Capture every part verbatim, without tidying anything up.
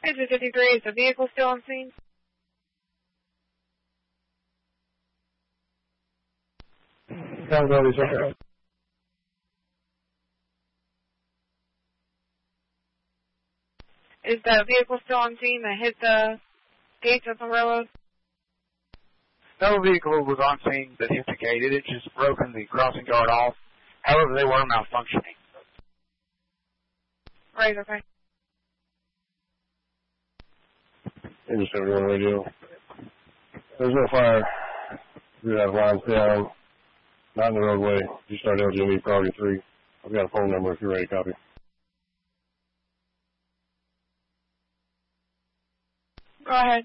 Engine fifty-three, is the vehicle still on scene? Accountability, sir. Is the vehicle still on scene that hit the gates of the railroad? No vehicle was on scene that hit the gate. It had just broken the crossing guard off. However, they were malfunctioning. Right, okay. Engine seventy-one radio. There's no fire. We have lines down. Not in the roadway. You start L G M E priority three. I've got a phone number if you're ready to copy. Go ahead.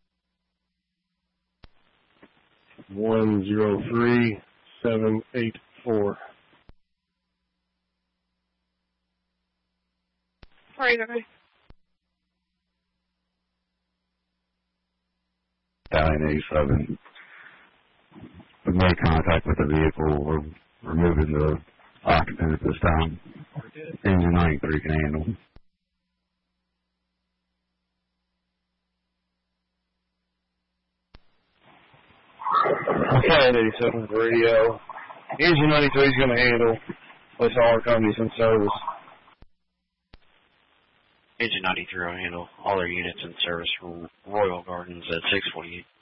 One zero three seven eight four. Right, okay. Stallion eighty-seven. We made contact with the vehicle. We're removing the occupant at this time. Engine ninety-three can handle. Okay, eighty-seven radio. Engine ninety-three is going to handle. Place all our companies in service. Engine ninety-three will handle all their units in service from Royal Gardens at six forty-eight.